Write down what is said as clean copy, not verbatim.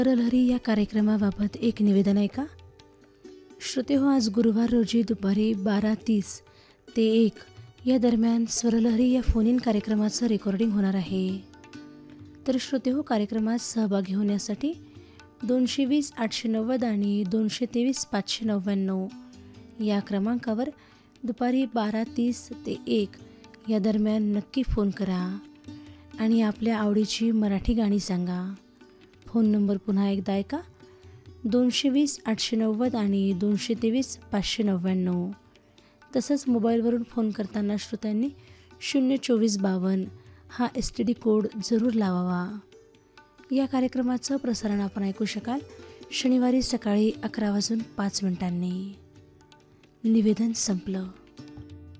स्वरलहरी या कार्यक्रमाबाबत एक निवेदन ऐका. श्रोते हो, आज गुरुवार रोजी दुपारी 12:30 ते 1 या दरम्यान स्वरलहरी या फोन इन कार्यक्रमाचं रेकॉर्डिंग होणार आहे. तर श्रोते हो, कार्यक्रमात सहभागी होण्यासाठी 220 890 आणि 223 599 या क्रमांकावर दुपारी 12:30 ते 1 या दरम्यान नक्की फोन करा आणि आपल्या आवडीची मराठी गाणी सांगा. फोन नंबर पुन्हा एकदा ऐका, 220 890 आणि 223 599. तसंच मोबाईलवरून फोन करताना श्रोत्यांनी 02452 हा STD कोड जरूर लावावा. या कार्यक्रमाचं प्रसारण आपण ऐकू शकाल शनिवारी सकाळी 11:05 निवेदन संपलं.